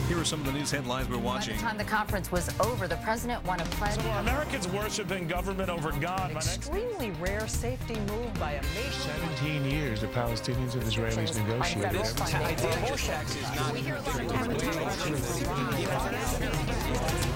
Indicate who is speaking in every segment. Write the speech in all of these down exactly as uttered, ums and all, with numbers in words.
Speaker 1: Here are some of the news headlines we're watching.
Speaker 2: By the time the conference was over, the president won a pledge.
Speaker 3: So are Americans worshiping government over God?
Speaker 4: Extremely rare safety move by a nation.
Speaker 5: seventeen years the Palestinians and Israelis negotiated.
Speaker 2: We hear a lot of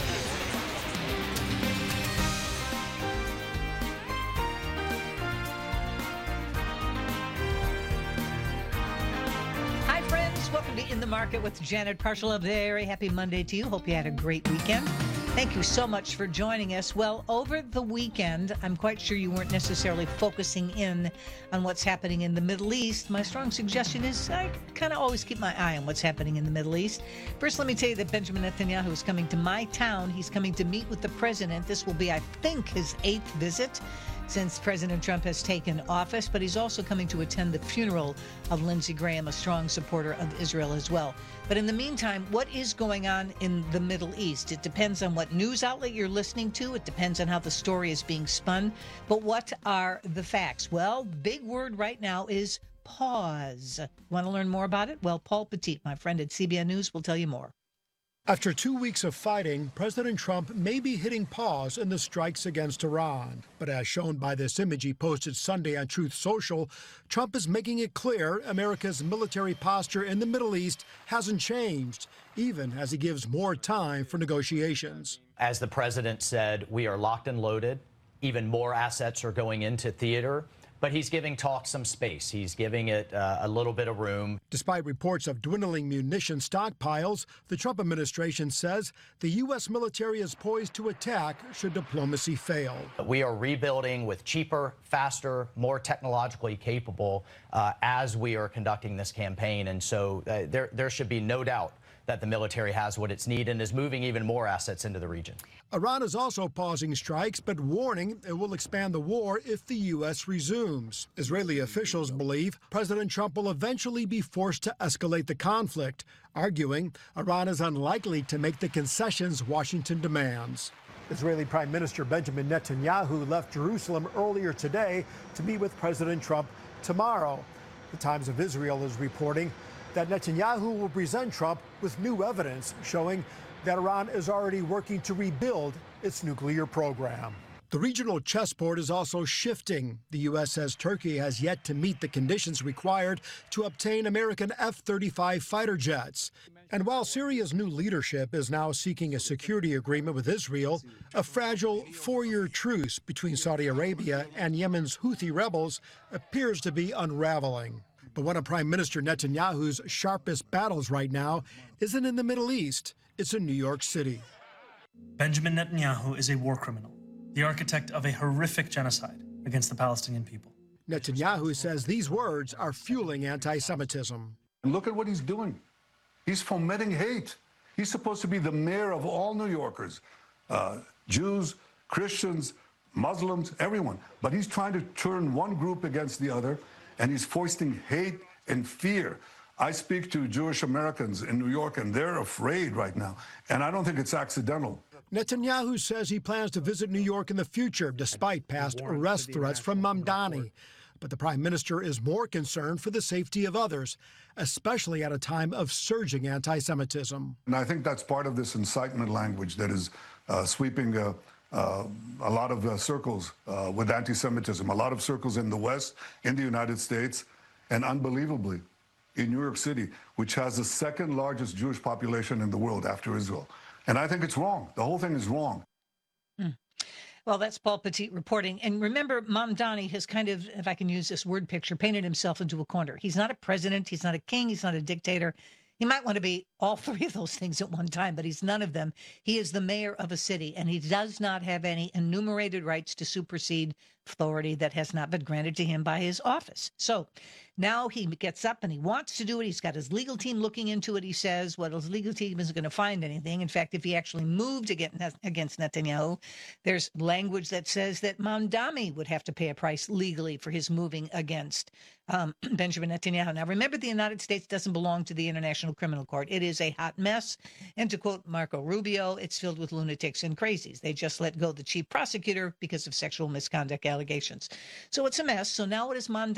Speaker 6: Welcome to In the Market with Janet Parshall. A very happy Monday to you. Hope you had a great weekend. Thank you so much for joining us. Well, over the weekend, I'm quite sure you weren't necessarily focusing in on what's happening in the Middle East. My strong suggestion is I kind of always keep my eye on what's happening in the Middle East. First, let me tell you that Benjamin Netanyahu is coming to my town. He's coming to meet with the president. This will be, I think, his eighth visit since President Trump has taken office, but he's also coming to attend the funeral of Lindsey Graham, a strong supporter of Israel as well. But in the meantime, what is going on in the Middle East? It depends on what news outlet you're listening to. It depends on how the story is being spun. But what are the facts? Well, big word right now is pause. Want to learn more about it? Well, Paul Petit, my friend at C B N News, will tell you more.
Speaker 7: After two weeks of fighting, President Trump may be hitting pause in the strikes against Iran. But as shown by this image he posted Sunday on Truth Social, Trump is making it clear America's military posture in the Middle East hasn't changed, even as he gives more time for negotiations.
Speaker 8: As the president said, we are locked and loaded. Even more assets are going into theater. But he's giving talk some space. He's giving it uh, a little bit of room.
Speaker 7: Despite reports of dwindling munition stockpiles, the Trump administration says the U S military is poised to attack should diplomacy fail.
Speaker 8: We are rebuilding with cheaper, faster, more technologically capable uh, as we are conducting this campaign. And so uh, there, there should be no doubt that the military has what it's needed and is moving even more assets into the region.
Speaker 7: Iran is also pausing strikes, but warning it will expand the war if the U S resumes. Israeli officials believe President Trump will eventually be forced to escalate the conflict, arguing Iran is unlikely to make the concessions Washington demands. Israeli Prime Minister Benjamin Netanyahu left Jerusalem earlier today to meet with President Trump tomorrow. The Times of Israel is reporting that Netanyahu will present Trump with new evidence showing that Iran is already working to rebuild its nuclear program. The regional chessboard is also shifting. The U S says Turkey has yet to meet the conditions required to obtain American F thirty-five fighter jets. And while Syria's new leadership is now seeking a security agreement with Israel, a fragile four-year truce between Saudi Arabia and Yemen's Houthi rebels appears to be unraveling. But one of Prime Minister Netanyahu's sharpest battles right now isn't in the Middle East, it's in New York City.
Speaker 9: Benjamin Netanyahu is a war criminal, the architect of a horrific genocide against the Palestinian people.
Speaker 7: Netanyahu says these words are fueling anti-Semitism.
Speaker 10: And look at what he's doing. He's fomenting hate. He's supposed to be the mayor of all New Yorkers, uh, Jews, Christians, Muslims, everyone. But he's trying to turn one group against the other, and he's foisting hate and fear. I speak to Jewish Americans in New York, and they're afraid right now. And I don't think it's accidental.
Speaker 7: Netanyahu says he plans to visit New York in the future, despite past arrest threats from Mamdani. But the prime minister is more concerned for the safety of others, especially at a time of surging anti-Semitism.
Speaker 10: And I think that's part of this incitement language that is uh, sweeping uh, Uh, a lot of uh, circles uh, with anti-Semitism, a lot of circles in the West, in the United States, and unbelievably, in New York City, which has the second largest Jewish population in the world after Israel. And I think it's wrong. The whole thing is wrong.
Speaker 6: Hmm. Well, that's Paul Petit reporting. And remember, Mamdani has kind of, if I can use this word picture, painted himself into a corner. He's not a president. He's not a king. He's not a dictator. He might want to be all three of those things at one time, but he's none of them. He is the mayor of a city, and he does not have any enumerated rights to supersede authority that has not been granted to him by his office. So now he gets up and he wants to do it. He's got his legal team looking into it. He says, well, his legal team isn't going to find anything. In fact, if he actually moved against Netanyahu, there's language that says that Mamdani would have to pay a price legally for his moving against um, Benjamin Netanyahu. Now, remember, the United States doesn't belong to the International Criminal Court. It is a hot mess. And to quote Marco Rubio, it's filled with lunatics and crazies. They just let go the chief prosecutor because of sexual misconduct allegations. So it's a mess. So now what is Mamdani